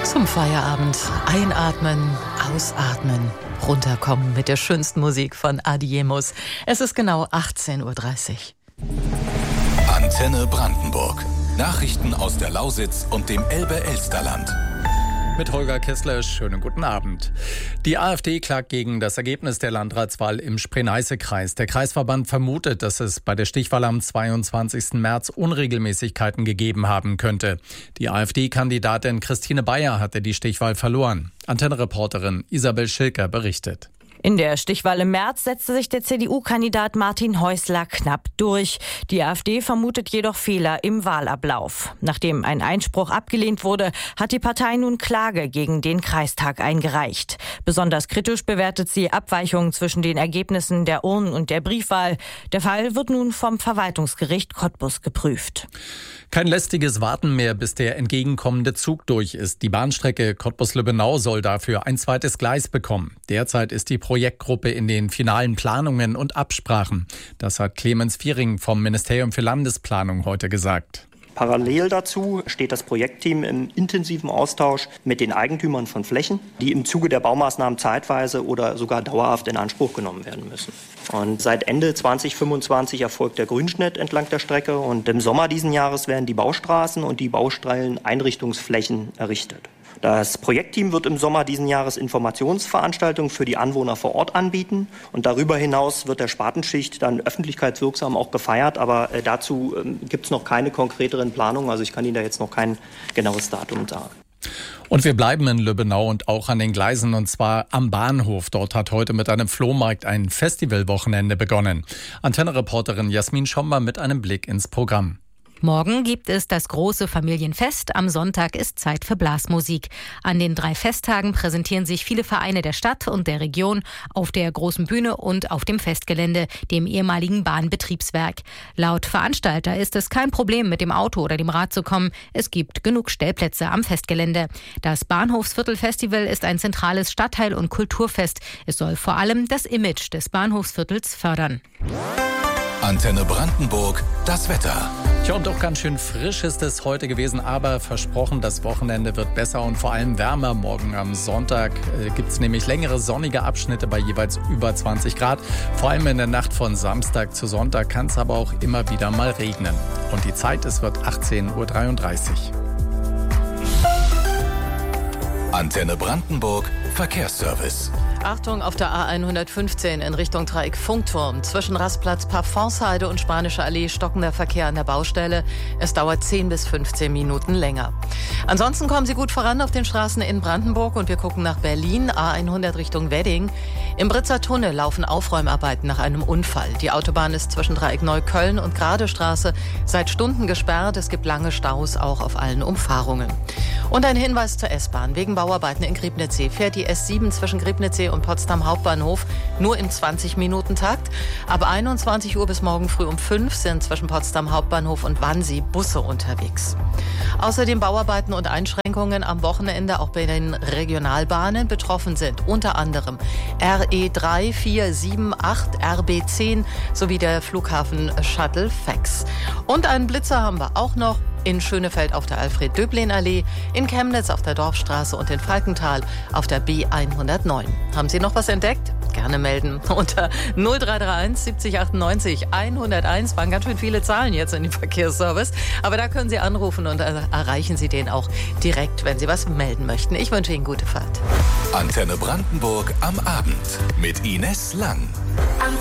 Zum Feierabend einatmen, ausatmen, runterkommen mit der schönsten Musik von Adiemus. Es ist genau 18:30 Uhr. Antenne Brandenburg. Nachrichten aus der Lausitz und dem Elbe-Elsterland. Mit Holger Kessler, schönen guten Abend. Die AfD klagt gegen das Ergebnis der Landratswahl im Spree-Neiße-Kreis. Der Kreisverband vermutet, dass es bei der Stichwahl am 22. März Unregelmäßigkeiten gegeben haben könnte. Die AfD-Kandidatin Christine Bayer hatte die Stichwahl verloren. Antenne-Reporterin Isabel Schilker berichtet. In der Stichwahl im März setzte sich der CDU-Kandidat Martin Häusler knapp durch. Die AfD vermutet jedoch Fehler im Wahlablauf. Nachdem ein Einspruch abgelehnt wurde, hat die Partei nun Klage gegen den Kreistag eingereicht. Besonders kritisch bewertet sie Abweichungen zwischen den Ergebnissen der Urnen- und der Briefwahl. Der Fall wird nun vom Verwaltungsgericht Cottbus geprüft. Kein lästiges Warten mehr, bis der entgegenkommende Zug durch ist. Die Bahnstrecke Cottbus-Lübbenau soll dafür ein zweites Gleis bekommen. Derzeit ist die Projektgruppe in den finalen Planungen und Absprachen. Das hat Clemens Viering vom Ministerium für Landesplanung heute gesagt. Parallel dazu steht das Projektteam im intensiven Austausch mit den Eigentümern von Flächen, die im Zuge der Baumaßnahmen zeitweise oder sogar dauerhaft in Anspruch genommen werden müssen. Und seit Ende 2025 erfolgt der Grünschnitt entlang der Strecke und im Sommer diesen Jahres werden die Baustraßen und die Baustellen-Einrichtungsflächen errichtet. Das Projektteam wird im Sommer diesen Jahres Informationsveranstaltungen für die Anwohner vor Ort anbieten. Und darüber hinaus wird der Spatenschicht dann öffentlichkeitswirksam auch gefeiert. Aber dazu gibt es noch keine konkreteren Planungen. Also ich kann Ihnen da jetzt noch kein genaues Datum sagen. Und wir bleiben in Lübbenau und auch an den Gleisen, und zwar am Bahnhof. Dort hat heute mit einem Flohmarkt ein Festivalwochenende begonnen. Antenne-Reporterin Jasmin Schomber mit einem Blick ins Programm. Morgen gibt es das große Familienfest. Am Sonntag ist Zeit für Blasmusik. An den 3 Festtagen präsentieren sich viele Vereine der Stadt und der Region auf der großen Bühne und auf dem Festgelände, dem ehemaligen Bahnbetriebswerk. Laut Veranstalter ist es kein Problem, mit dem Auto oder dem Rad zu kommen. Es gibt genug Stellplätze am Festgelände. Das Bahnhofsviertel-Festival ist ein zentrales Stadtteil- und Kulturfest. Es soll vor allem das Image des Bahnhofsviertels fördern. Antenne Brandenburg, das Wetter. Tja, und doch ganz schön frisch ist es heute gewesen, aber versprochen, das Wochenende wird besser und vor allem wärmer. Morgen am Sonntag gibt es nämlich längere sonnige Abschnitte bei jeweils über 20 Grad. Vor allem in der Nacht von Samstag zu Sonntag kann es aber auch immer wieder mal regnen. Und die Zeit, es wird 18:33 Uhr. Antenne Brandenburg, Verkehrsservice. Achtung, auf der A115 in Richtung Dreieck Funkturm. Zwischen Rastplatz Parfonsheide und Spanische Allee stockender Verkehr an der Baustelle. Es dauert 10 bis 15 Minuten länger. Ansonsten kommen Sie gut voran auf den Straßen in Brandenburg und wir gucken nach Berlin. A100 Richtung Wedding. Im Britzer Tunnel laufen Aufräumarbeiten nach einem Unfall. Die Autobahn ist zwischen Dreieck Neukölln und Gradestraße seit Stunden gesperrt. Es gibt lange Staus auch auf allen Umfahrungen. Und ein Hinweis zur S-Bahn. Wegen Bauarbeiten in Griebnitzsee fährt die S7 zwischen Griebnitzsee und Potsdam Hauptbahnhof nur im 20-Minuten-Takt. Ab 21 Uhr bis morgen früh um 5 sind zwischen Potsdam Hauptbahnhof und Wannsee Busse unterwegs. Außerdem Bauarbeiten und Einschränkungen am Wochenende auch bei den Regionalbahnen. Betroffen sind unter anderem RE3, 4, 7, 8, RB10 sowie der Flughafen Shuttle Fax. Und einen Blitzer haben wir auch noch. In Schönefeld auf der Alfred-Döblin-Allee, in Chemnitz auf der Dorfstraße und in Falkenthal auf der B109. Haben Sie noch was entdeckt? Gerne melden unter 0331 70 98 101. Waren ganz schön viele Zahlen jetzt in dem Verkehrsservice. Aber da können Sie anrufen und erreichen Sie den auch direkt, wenn Sie was melden möchten. Ich wünsche Ihnen gute Fahrt. Antenne Brandenburg am Abend mit Ines Lang.